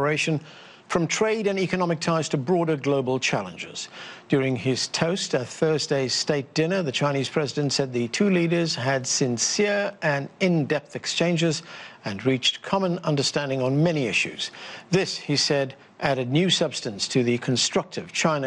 cooperation, from trade and economic ties to broader global challenges. During his toast at Thursday's state dinner, the Chinese president said the two leaders had sincere and in-depth exchanges and reached common understanding on many issues. This, he said, added new substance to the constructive China